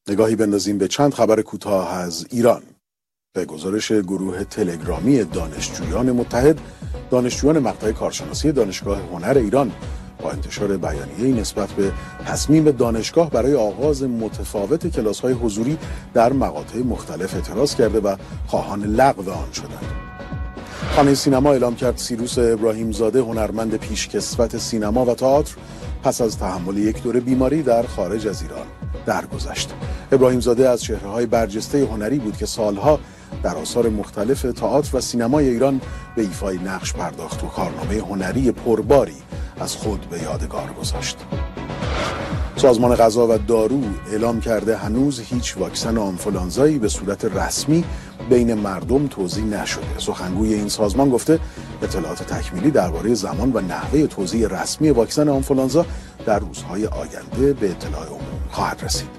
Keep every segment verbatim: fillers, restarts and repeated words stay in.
نگاهی بندازیم به چند خبر کوتاه از ایران. به گزارش گروه تلگرامی دانشجویان متحد، دانشجویان مقطع کارشناسی دانشگاه هنر ایران با انتشار بیانیه‌ای نسبت به تصمیم دانشگاه برای آغاز متفاوت کلاس‌های حضوری در مقاطع مختلف اعتراض کرده و خواهان لغو آن شدند. خانه سینما اعلام کرد سیروس ابراهیم زاده، هنرمند پیشکسوت سینما و تئاتر، پس از تحمل یک دوره بیماری در خارج از ایران درگذشت. ابراهیم زاده از چهره‌های برجسته هنری بود که سالها در آثار مختلف تئاتر و سینمای ایران به ایفای نقش پرداخت و کارنامه هنری پرباری از خود به یادگار گذاشت. سازمان غذا و دارو اعلام کرده هنوز هیچ واکسن آنفولانزایی به صورت رسمی بین مردم توزیع نشده. سخنگوی این سازمان گفته اطلاعات تکمیلی درباره زمان و نحوه توزیع رسمی واکسن آنفولانزا در روزهای آینده به اطلاع عموم خواهد رسید.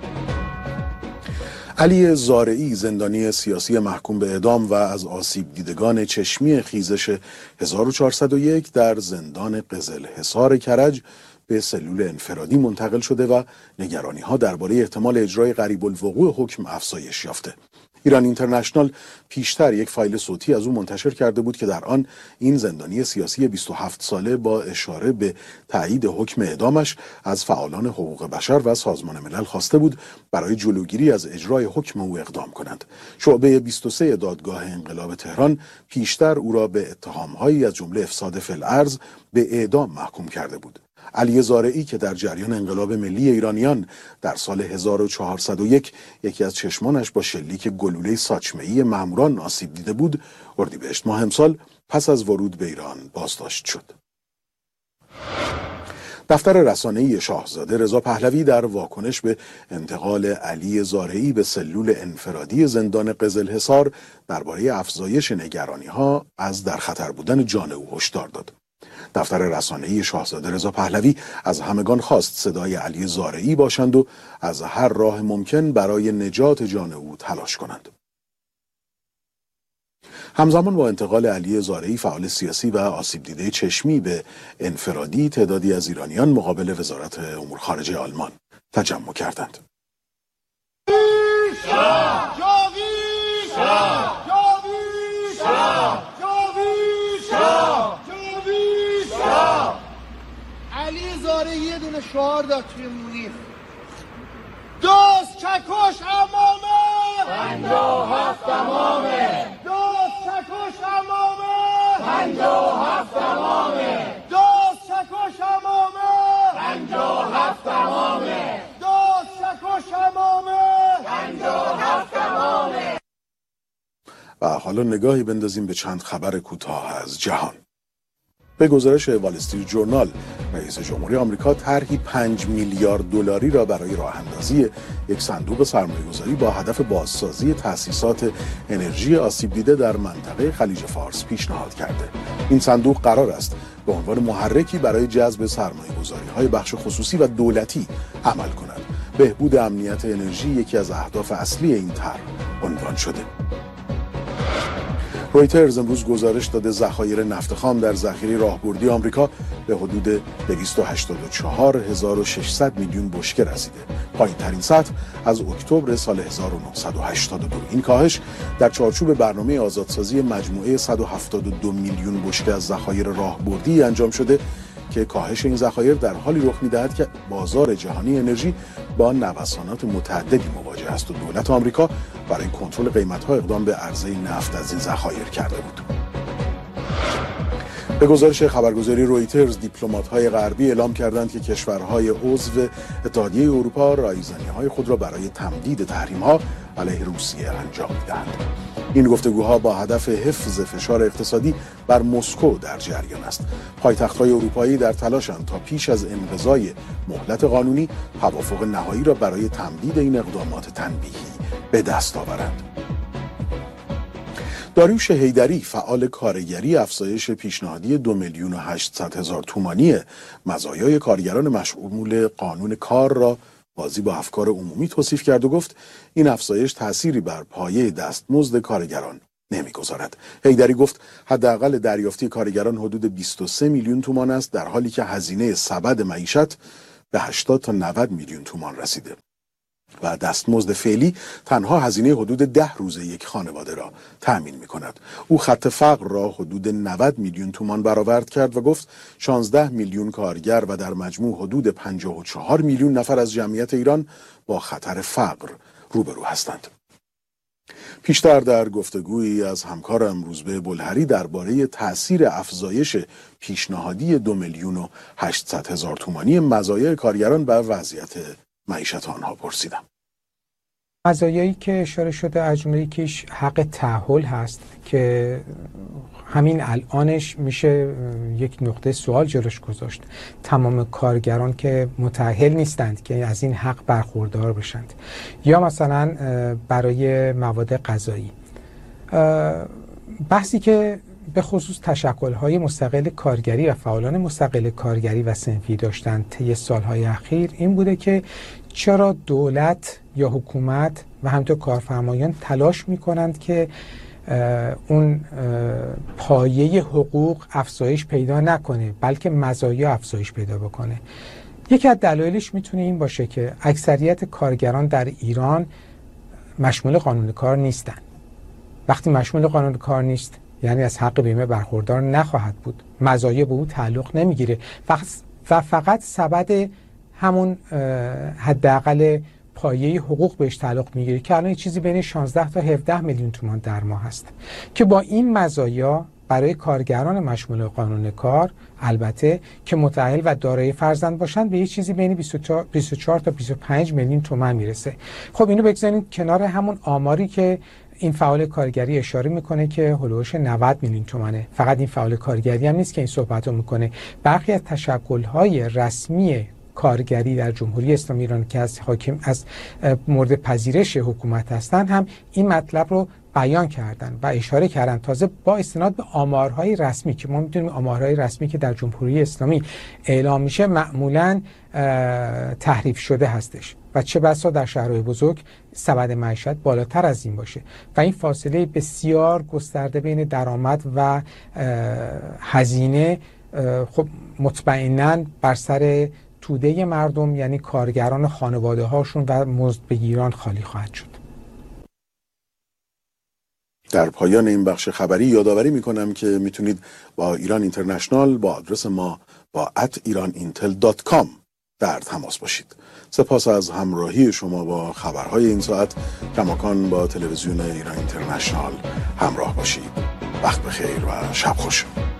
علی زارعی، زندانی سیاسی محکوم به اعدام و از آسیب دیدگان چشمی خیزش هزار و چهارصد و یک در زندان قزلحصار کرج به سلول انفرادی منتقل شده و نگرانی‌ها درباره احتمال اجرای قریب الوقوع حکم افزایش یافته. ایران اینترنشنال پیشتر یک فایل صوتی از او منتشر کرده بود که در آن این زندانی سیاسی بیست و هفت ساله با اشاره به تایید حکم اعدامش از فعالان حقوق بشر و سازمان ملل خواسته بود برای جلوگیری از اجرای حکم او اقدام کنند. شعبه بیست و سه دادگاه انقلاب تهران پیشتر او را به اتهام‌هایی از جمله افساد فی الارض به اعدام محکوم کرده بود. علی زارعی که در جریان انقلاب ملی ایرانیان در سال هزار و چهارصد و یک یکی از چشمانش با شلیک گلوله ساچمه‌ای ماموران آسیب دیده بود، اردیبهشت ماه امسال پس از ورود به ایران بازداشت شد. دفتر رسانه‌ای شاهزاده رضا پهلوی در واکنش به انتقال علی زارعی به سلول انفرادی زندان قزلحصار درباره افزایش نگرانی‌ها از در خطر بودن جان او هشدار داد. دفتر رسانه‌ای شاهزاده رضا پهلوی از همگان خواست صدای علی زارعی باشند و از هر راه ممکن برای نجات جان او تلاش کنند. همزمان با انتقال علی زارعی، فعال سیاسی و آسیب دیده چشمی، به انفرادی، تعدادی از ایرانیان مقابل وزارت امور خارجه آلمان تجمع کردند. شاه! جاوید! شاه! جاوید! شاه! جاوید! شاه! جاوید! شاه! علی زارعی یه دونه شعار داد توی مونیخ: دوست چکش امامه، پنجاه و هفت امامه، دوست چکش امامه، پنجاه و هفت امامه، دوست چکش امامه، پنجاه و هفت امامه، دوست چکش امامه، پنجاه و هفت امامه. و حالا نگاهی بندازیم به چند خبر کوتاه از جهان. به گزارش وال استریت جورنال، رئیس جمهوری آمریکا طرحی پنج میلیارد دلاری را برای راه اندازی یک صندوق سرمایه‌گذاری با هدف بازسازی تأسیسات انرژی آسیب دیده در منطقه خلیج فارس پیشنهاد کرده. این صندوق قرار است به عنوان محرکی برای جذب سرمایه‌گذاری‌های بخش خصوصی و دولتی عمل کند. بهبود امنیت انرژی یکی از اهداف اصلی این طرح عنوان شده. رویترز امروز گزارش داده ذخایر نفت خام در ذخیره راهبردی آمریکا به حدود دویست و هشتاد و چهار هزار و ششصد میلیون بشکه رسیده، پایین‌ترین سطح از اکتبر سال هزار و نهصد و هشتاد و دو. این کاهش در چارچوب برنامه آزادسازی مجموعه صد و هفتاد و دو میلیون بشکه از ذخایر راهبردی انجام شده که کاهش این ذخایر در حالی رخ می‌دهد که بازار جهانی انرژی با نوسانات متعددی مواجه است و دولت آمریکا برای کنترل قیمت‌ها اقدام به عرضه نفت از این ذخایر کرده بود. به گزارش خبرگزاری رویترز، دیپلمات‌های غربی اعلام کردند که کشورهای عضو اتحادیه اروپا رایزنی‌های خود را برای تمدید تحریم‌ها علیه روسیه انجام می‌دهند. این گفتگوها با هدف حفظ فشار اقتصادی بر مسکو در جریان است. پایتخت‌های اروپایی در تلاشند تا پیش از انقضای مهلت قانونی توافق نهایی را برای تمدید این اقدامات تنبیهی به دست آورند. داریوش حیدری، فعال کارگری، افزایش پیشنهادی دو میلیون و هشتصد هزار تومانی مزایای کارگران مشمول قانون کار را بازی با افکار عمومی توصیف کرد و گفت این افزایش تأثیری بر پایه دستمزد کارگران نمیگذارد. حیدری گفت حداقل دریافتی کارگران حدود بیست و سه میلیون تومان است، در حالی که هزینه سبد معیشت به هشتاد تا نود میلیون تومان رسیده. و دستمزد فعلی تنها هزینه حدود ده روزه یک خانواده را تأمین می کند. او خط فقر را حدود نود میلیون تومان برآورد کرد و گفت شانزده میلیون کارگر و در مجموع حدود پنجاه و چهار میلیون نفر از جمعیت ایران با خطر فقر روبرو هستند. پیشتر در گفتگویی از همکارم روزبه بلهری درباره تأثیر افزایش پیشنهادی دو میلیون و هشتصد هزار تومانی مزایای کارگران بر وضعیت معیشت آنها پرسیدم. مزایایی که اشاره شده از جمله یکیش حق تأهل هست که همین الانش میشه یک نقطه سوال جلوش گذاشت. تمام کارگران که متأهل نیستند که از این حق برخوردار بشند. یا مثلا برای مواد غذایی، بحثی که به خصوص تشکل‌های مستقل کارگری و فعالان مستقل کارگری و صنفی داشتند طی سالهای اخیر این بوده که چرا دولت یا حکومت و همینطور کارفرمایان تلاش می‌کنند که اون پایه حقوق افزایش پیدا نکنه بلکه مزایا افزایش پیدا بکنه. یکی از دلایلش میتونه این باشه که اکثریت کارگران در ایران مشمول قانون کار نیستن. وقتی مشمول قانون کار نیست یعنی از حق بیمه برخوردار نخواهد بود، مزایا به او تعلق نمیگیره و فقط سبد همون حداقل پایه حقوق بهش تعلق میگیره که الان چیزی بین شانزده تا هفده میلیون تومان در ماه هست که با این مزایا برای کارگران مشمول قانون کار البته که متأهل و دارای فرزند باشند به یه چیزی بین بیست و چهار تا بیست و پنج میلیون تومان میرسه. خب اینو بگذارید کنار همون آماری که این فعال کارگری اشاره میکنه که هلوش نود میلیون تومانه. فقط این فعال کارگری هم نیست که این صحبتو میکنه، برخی از تشکل‌های رسمی کارگری در جمهوری اسلامی ایران که از حاکم از مورد پذیرش حکومت هستند هم این مطلب رو بیان کردن و اشاره کردن، تازه با استناد به آمارهای رسمی که ما میدونیم آمارهای رسمی که در جمهوری اسلامی اعلام میشه معمولاً تحریف شده هستش و چه بسا در شهرهای بزرگ سبد معیشت بالاتر از این باشه و این فاصله بسیار گسترده بین درآمد و هزینه خب مطمئناً بر سر توده مردم یعنی کارگران و خانواده هاشون و مزدبگیران خالی خواهد شد. در پایان این بخش خبری یادآوری میکنم که میتونید با ایران اینترنشنال با آدرس ما با ات ایران اینتل دات کام در تماس باشید. سپاس از همراهی شما با خبرهای این ساعت. کماکان با تلویزیون ایران اینترنشنال همراه باشید. وقت بخیر و شب خوش.